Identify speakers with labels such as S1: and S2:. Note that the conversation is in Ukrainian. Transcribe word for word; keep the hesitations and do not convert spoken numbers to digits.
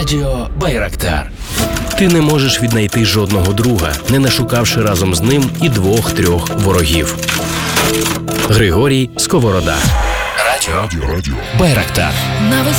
S1: Радіо Байрактар.
S2: Ти не можеш віднайти жодного друга, не нашукавши разом з ним і двох-трьох ворогів. Григорій Сковорода.
S1: Радіо Байрактар.